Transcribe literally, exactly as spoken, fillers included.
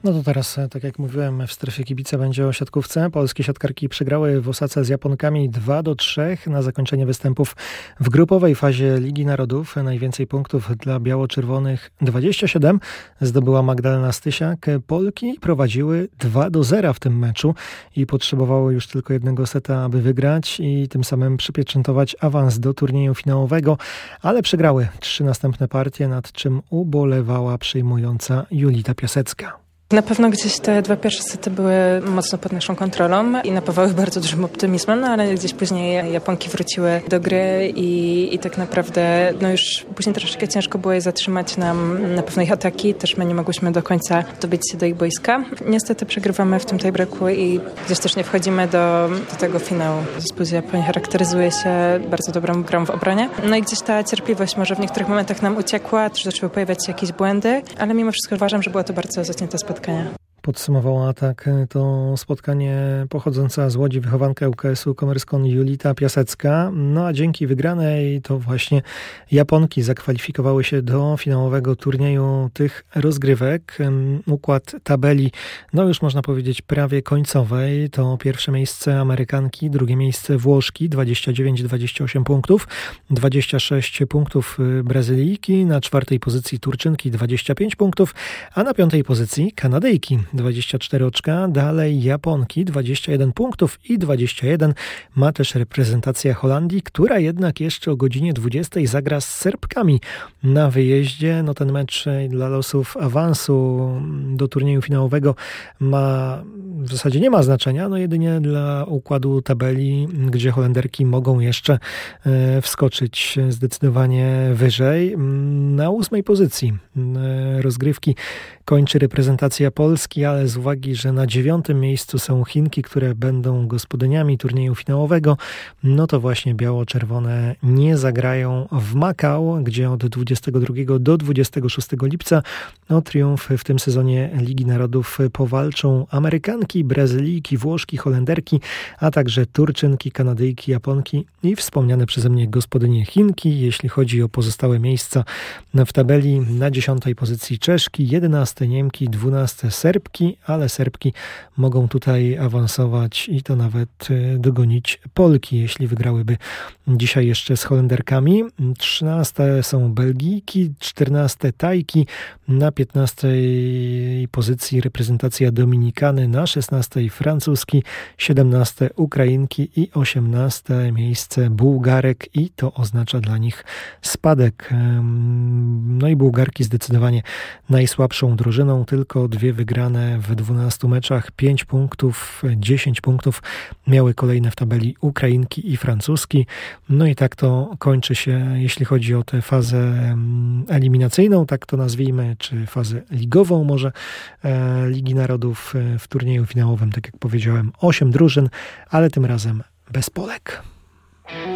No to teraz, tak jak mówiłem, w strefie kibica będzie o siatkówce. Polskie siatkarki przegrały w Osace z Japonkami dwa do trzech na zakończenie występów w grupowej fazie Ligi Narodów. Najwięcej punktów dla biało-czerwonych dwadzieścia siedem zdobyła Magdalena Stysiak. Polki prowadziły dwa do zera w tym meczu i potrzebowały już tylko jednego seta, aby wygrać i tym samym przypieczętować awans do turnieju finałowego, ale przegrały trzy następne partie, nad czym ubolewała przyjmująca Julita Piasecka. Na pewno gdzieś te dwa pierwsze sety były mocno pod naszą kontrolą i napawały bardzo dużym optymizmem, no ale gdzieś później Japonki wróciły do gry i, i tak naprawdę no już później troszeczkę ciężko było je zatrzymać nam na pewno ich ataki, też my nie mogłyśmy do końca dobić się do ich boiska. Niestety przegrywamy w tym tiebreaku i gdzieś też nie wchodzimy do, do tego finału. Zespół z Japonii charakteryzuje się bardzo dobrą grą w obronie, no i gdzieś ta cierpliwość może w niektórych momentach nam uciekła, też zaczęły pojawiać się jakieś błędy, ale mimo wszystko uważam, że było to bardzo zacięte spotkanie. Podsumowała tak to spotkanie pochodząca z Łodzi wychowanka U K S-u Commerzone Julita Piasecka. No a dzięki wygranej to właśnie Japonki zakwalifikowały się do finałowego turnieju tych rozgrywek. Układ tabeli, no już można powiedzieć prawie końcowej. To pierwsze miejsce Amerykanki, drugie miejsce Włoszki, dwadzieścia dziewięć dwadzieścia osiem punktów, dwadzieścia sześć punktów Brazylijki, na czwartej pozycji Turczynki dwadzieścia pięć punktów, a na piątej pozycji Kanadyjki dwadzieścia cztery oczka, dalej Japonki dwadzieścia jeden punktów i dwadzieścia jeden ma też reprezentacja Holandii, która jednak jeszcze o godzinie dwudziestej zagra z Serbkami na wyjeździe. No ten mecz dla losów awansu do turnieju finałowego ma w zasadzie nie ma znaczenia, no jedynie dla układu tabeli, gdzie Holenderki mogą jeszcze e, wskoczyć zdecydowanie wyżej. Na ósmej pozycji e, rozgrywki kończy reprezentacja Polski, ale z uwagi, że na dziewiątym miejscu są Chinki, które będą gospodyniami turnieju finałowego, no to właśnie biało-czerwone nie zagrają w Makao, gdzie od dwudziestego drugiego do dwudziestego szóstego lipca o triumf w tym sezonie Ligi Narodów powalczą Amerykanki, Brazylijki, Włoszki, Holenderki, a także Turczynki, Kanadyjki, Japonki i wspomniane przeze mnie gospodynie Chinki. Jeśli chodzi o pozostałe miejsca w tabeli, na dziesiątej pozycji Czeszki, jedenaste Niemki, dwunaste Serbki, ale Serbki mogą tutaj awansować i to nawet dogonić Polki, jeśli wygrałyby dzisiaj jeszcze z Holenderkami. trzynaste są Belgijki, czternaste Tajki, na piętnastej pozycji reprezentacja Dominikany, na szesnastej Francuski, siedemnaste Ukrainki i osiemnaste miejsce Bułgarek i to oznacza dla nich spadek. No i Bułgarki zdecydowanie najsłabszą drużyną, tylko dwie wygrane w dwunastu meczach, pięć punktów, dziesięć punktów miały kolejne w tabeli Ukrainki i Francuski. No i tak to kończy się, jeśli chodzi o tę fazę eliminacyjną, tak to nazwijmy, czy fazę ligową może e, Ligi Narodów w turnieju finałowym, tak jak powiedziałem, osiem drużyn, ale tym razem bez Polek.